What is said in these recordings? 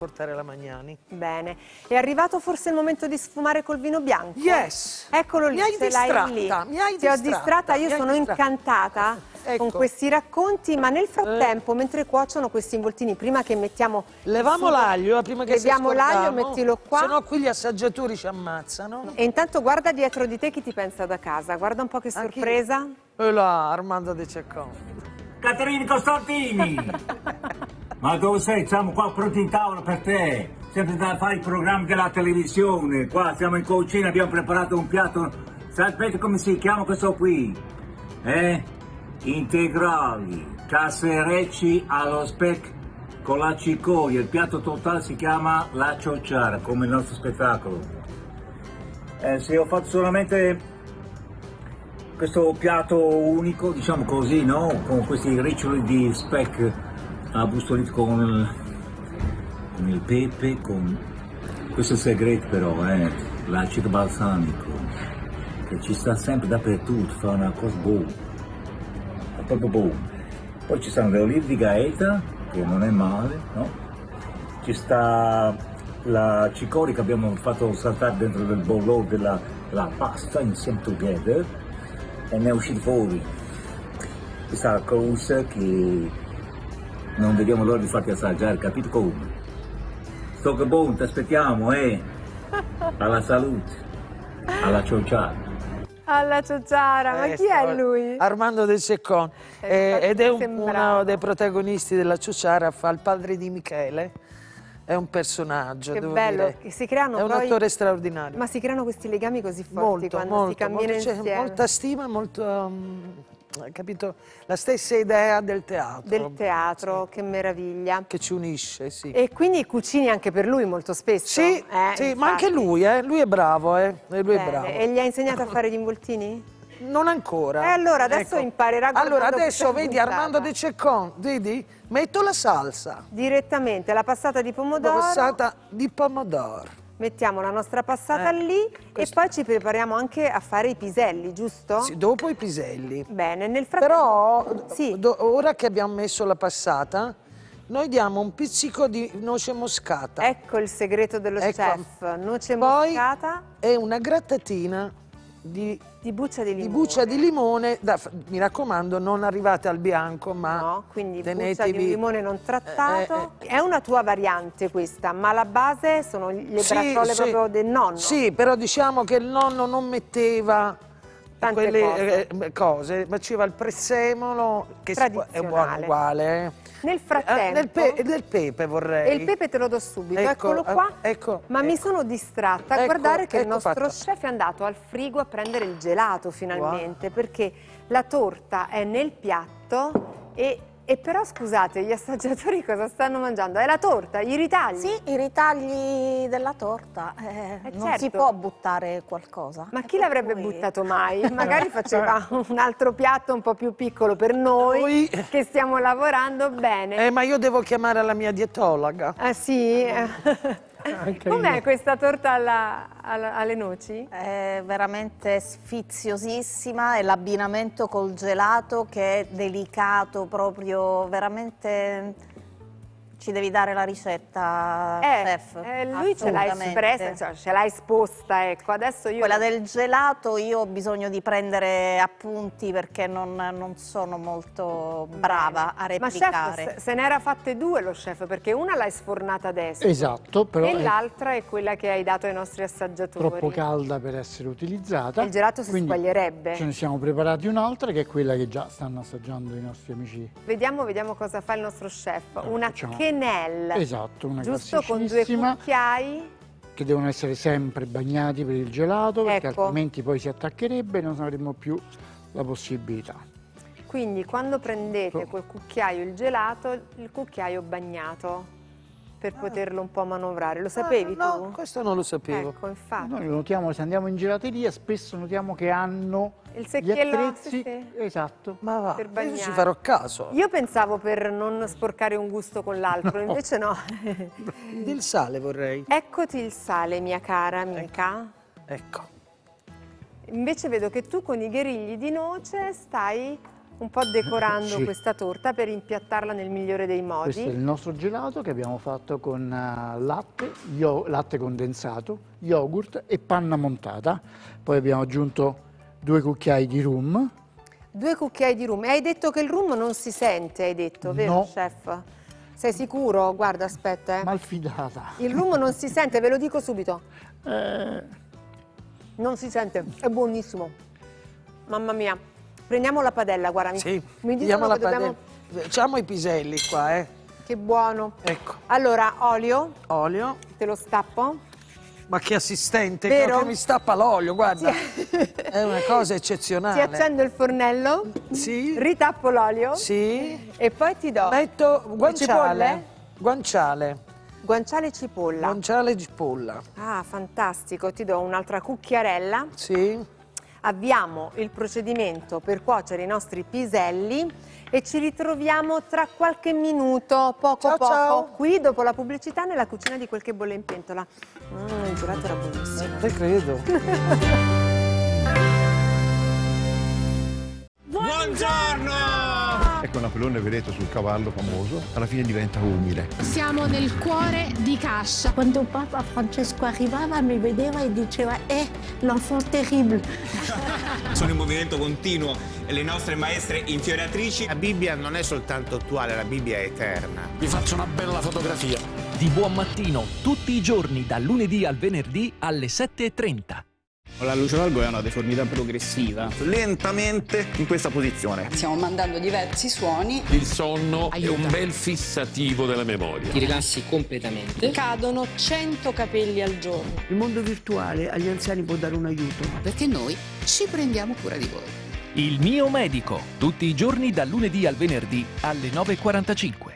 portare la Magnani. Bene. È arrivato forse il momento di sfumare col vino bianco? Yes! Eccolo lì, Mi hai ce l'hai lì. distratta, mi hai Ti ho distratta, distratta, io mi hai sono distratta. incantata Ecco. con questi racconti, ma nel frattempo, mentre cuociono questi involtini, prima che mettiamo... Leviamo l'aglio prima che Leviamo l'aglio, mettilo qua. Se no qui gli assaggiatori ci ammazzano. E intanto guarda dietro di te chi ti pensa da casa, guarda un po' che sorpresa. E là, Armando De Ceccon. Caterina Costantini! Ma dove sei? Siamo qua pronti in tavola per te. Sempre da fare i programmi della televisione. Qua siamo in cucina, abbiamo preparato un piatto. Sapete come si chiama questo qui? Integrali, casserecci allo speck con la cicoria. Il piatto totale si chiama la ciociara, come il nostro spettacolo. Se ho fatto solamente questo piatto unico, diciamo così, no? Con questi riccioli di speck abbustoliti con il pepe, questo è il segreto però, l'acido balsamico, che ci sta sempre dappertutto, fa una cosa buona, è proprio buona. Poi ci stanno le olive di Gaeta, che non è male, no? Ci sta la cicoria che abbiamo fatto saltare dentro del bollò della pasta insieme together, e ne è uscito fuori questa cosa che non vediamo l'ora di farti assaggiare, capito come? Sto che buono, ti aspettiamo, alla salute, alla ciociara. Alla ciociara, ma chi è lui? Armando De Ceccon, ed è sembrava. uno dei protagonisti della ciociara, fa il padre di Michele. È un personaggio, Che devo bello, dire. che si creano È un poi... attore straordinario. Ma si creano questi legami così forti quando si cammina c'è insieme. molta stima, capito? La stessa idea del teatro. Del teatro, che meraviglia. Che ci unisce, sì. E quindi cucini anche per lui molto spesso? Sì, sì, ma anche lui è bravo, lui è bravo. E gli ha insegnato a fare gli involtini? Non ancora. E allora adesso imparerà guardando Allora adesso questa vedi puntata. Armando De Ceccon, vedi? Metto la salsa. Direttamente la passata di pomodoro. Passata di pomodoro. Mettiamo la nostra passata lì e questo. poi ci prepariamo anche a fare i piselli, giusto? Sì, dopo i piselli. Bene, nel frattempo... Però Sì. ora che abbiamo messo la passata, noi diamo un pizzico di noce moscata. Ecco il segreto dello Ecco. chef. Noce Poi moscata e una grattatina di buccia di limone. buccia di limone. Mi raccomando, non arrivate al bianco, ma No, quindi buccia tenetevi... di un limone non trattato. È una tua variante questa, ma la base sono le braciole proprio del nonno. Sì, però diciamo che il nonno non metteva Tante quelle cose, faceva il prezzemolo, che è buono Tradizionale. uguale. Nel frattempo... Del pepe vorrei. E il pepe te lo do subito, Ecco, eccolo qua. ecco, Ma mi ecco. sono distratta a Ecco, guardare che il ecco nostro fatto. chef è andato al frigo a prendere il gelato finalmente, perché la torta è nel piatto e però scusate, gli assaggiatori cosa stanno mangiando? È la torta, i ritagli? Sì, i ritagli della torta, non certo. si può buttare qualcosa. Ma chi l'avrebbe buttato mai? Magari faceva un altro piatto un po' più piccolo per noi che stiamo lavorando bene. Ma io devo chiamare la mia dietologa. Ah sì? Com'è questa torta alle noci? È veramente sfiziosissima e l'abbinamento col gelato che è delicato, proprio veramente... Ci devi dare la ricetta, chef. Lui ce l'ha espressa, cioè, ce l'ha esposta, ecco. Adesso io... Quella del gelato io ho bisogno di prendere appunti perché non sono molto brava a replicare. Ma chef, se ne era fatte due lo chef, perché una l'hai sfornata adesso. Esatto, però E è l'altra è quella che hai dato ai nostri assaggiatori. troppo calda per essere utilizzata. Il gelato si quindi squaglierebbe. Ce ne siamo preparati un'altra che è quella che già stanno assaggiando i nostri amici. Vediamo cosa fa il nostro chef. Una facciamo- quenelle. Esatto, una giusto, con 2 classicissima, cucchiai. che devono essere sempre bagnati per il gelato, perché Ecco. altrimenti poi si attaccherebbe e non avremmo più la possibilità. Quindi quando prendete col cucchiaio il gelato, il cucchiaio bagnato per poterlo un po' manovrare. Lo sapevi tu? No, questo non lo sapevo. Ecco, infatti. Noi lo notiamo, se andiamo in gelateria, spesso notiamo che hanno Il gli secchiello, attrezzi. sì, sì. Esatto. Ma va, Per io bagnare. ci farò caso. Io pensavo per non sporcare un gusto con l'altro, invece no. Del sale vorrei. Eccoti il sale, mia cara amica. Ecco. Invece vedo che tu con i gherigli di noce stai un po' decorando Sì. questa torta per impiattarla nel migliore dei modi. Questo è il nostro gelato che abbiamo fatto con latte, latte condensato, yogurt e panna montata. Poi abbiamo aggiunto 2 cucchiai di rum. 2 cucchiai di rum. E hai detto che il rum non si sente, hai detto, vero, No. chef? Sei sicuro? Guarda, aspetta, Malfidata. Il rum non si sente, ve lo dico subito. Non si sente, è buonissimo. Mamma mia. Prendiamo la padella, guarda. Sì, mi diamo dicono la che dobbiamo... padella. Facciamo i piselli qua, Che buono. Ecco, Allora, olio, olio. te lo stappo. Ma che assistente, Vero? che mi stappa l'olio, guarda. È una cosa eccezionale. Ti accendo il fornello, Sì, ritappo l'olio sì. e poi ti do Metto cipolle? guanciale. Guanciale. guanciale e cipolla. Guanciale e cipolla. Ah, fantastico, ti do un'altra cucchiarella. Sì. Avviamo il procedimento per cuocere i nostri piselli e ci ritroviamo tra qualche minuto, poco Ciao, poco, ciao. qui dopo la pubblicità nella cucina di Quel che bolle in pentola. Il gelato era buonissimo. Te credo. Ecco Napoleone, vedete, sul cavallo famoso, alla fine diventa umile. Siamo nel cuore di Cascia. Quando Papa Francesco arrivava mi vedeva e diceva l'enfant terrible. Sono in movimento continuo e le nostre maestre infioriatrici. La Bibbia non è soltanto attuale, la Bibbia è eterna. Vi faccio una bella fotografia. Di buon mattino, tutti i giorni, dal lunedì al venerdì alle 7:30. La luce valgo è una deformità progressiva. Lentamente in questa posizione. Stiamo mandando diversi suoni. Il sonno è un bel fissativo della memoria. Ti rilassi completamente. Cadono 100 capelli al giorno. Il mondo virtuale agli anziani può dare un aiuto. Perché noi ci prendiamo cura di voi. Il mio medico, tutti i giorni dal lunedì al venerdì alle 9:45.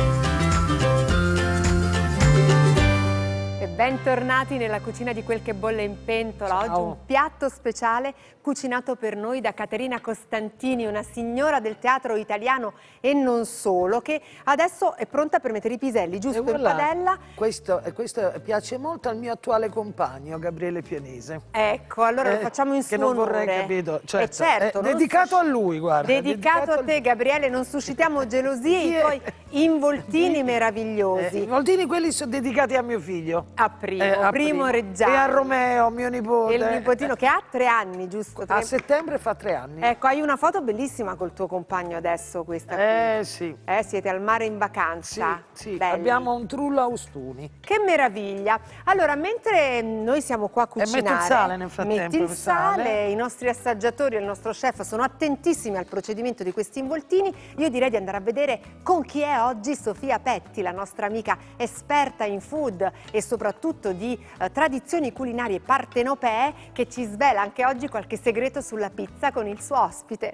E bentornati nella cucina di Quel che bolle in pentola. Ciao. Oggi un piatto speciale cucinato per noi da Caterina Costantini, una signora del teatro italiano e non solo, che adesso è pronta per mettere i piselli, giusto, in voilà, padella. questo piace molto al mio attuale compagno, Gabriele Pianese. Ecco, allora lo facciamo in suo che non vorrei, onore. capito? Certo, certo, è non dedicato a lui, guarda. Dedicato a te, Gabriele, non suscitiamo gelosie e poi involtini meravigliosi. I voltini quelli sono dedicati a mio figlio. A primo Reggiani. E a Romeo, mio nipote. E il nipotino che ha 3 anni, giusto? A settembre fa 3 anni. Ecco, hai una foto bellissima col tuo compagno adesso, questa qui. Sì. Siete al mare in vacanza. Sì, Belli. abbiamo un trullo a Ustuni. Che meraviglia! Allora, mentre noi siamo qua a cucinare, metto il sale nel frattempo, metti il il sale. sale, i nostri assaggiatori e il nostro chef sono attentissimi al procedimento di questi involtini. Io direi di andare a vedere con chi è oggi Sofia Petti, la nostra amica esperta in food e soprattutto di tradizioni culinarie partenopee, che ci svela anche oggi qualche segreto sulla pizza con il suo ospite.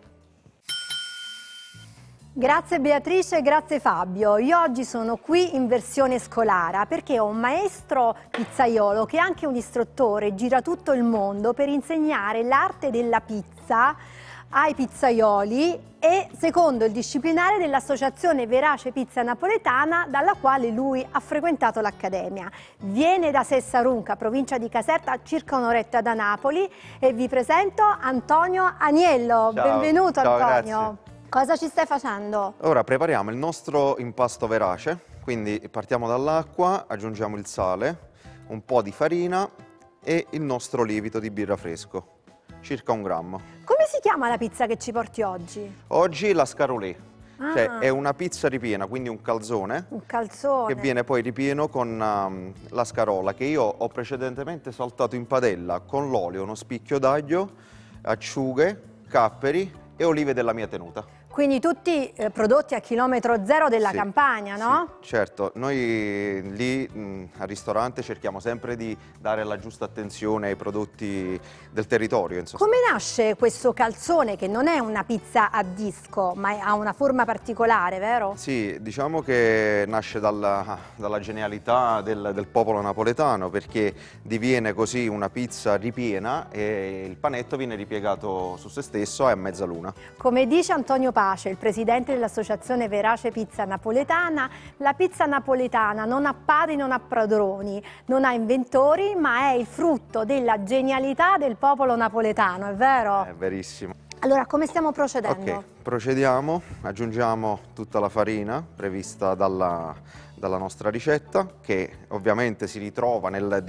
Grazie Beatrice e grazie Fabio. Io oggi sono qui in versione scolara perché ho un maestro pizzaiolo che è anche un istruttore, gira tutto il mondo per insegnare l'arte della pizza ai pizzaioli e secondo il disciplinare dell'Associazione Verace Pizza Napoletana, dalla quale lui ha frequentato l'accademia. Viene da Sessarunca, provincia di Caserta, circa un'oretta da Napoli, e vi presento Antonio Aniello. Ciao. Benvenuto Ciao, Antonio. grazie. Cosa ci stai facendo? Ora prepariamo il nostro impasto verace, quindi partiamo dall'acqua, aggiungiamo il sale, un po' di farina e il nostro lievito di birra fresco, circa 1 grammo. Come si chiama la pizza che ci porti oggi? Oggi la scarolè, Ah. cioè è una pizza ripiena, quindi un calzone, Un calzone. che viene poi ripieno con la scarola, che io ho precedentemente saltato in padella con l'olio, uno spicchio d'aglio, acciughe, capperi e olive della mia tenuta. Quindi tutti prodotti a chilometro zero della Sì, Campania, no? Sì, certo, noi lì al ristorante cerchiamo sempre di dare la giusta attenzione ai prodotti del territorio. Come nasce questo calzone, che non è una pizza a disco, ma ha una forma particolare, vero? Sì, diciamo che nasce dalla genialità del popolo napoletano, perché diviene così una pizza ripiena e il panetto viene ripiegato su se stesso e a mezzaluna. Come dice Antonio Pace, il presidente dell'Associazione Verace Pizza Napoletana, la pizza napoletana non ha padri, non ha padroni, non ha inventori, ma è il frutto della genialità del popolo napoletano, è vero? È verissimo. Allora, come stiamo procedendo? Ok, procediamo, aggiungiamo tutta la farina prevista dalla nostra ricetta, che ovviamente si ritrova nel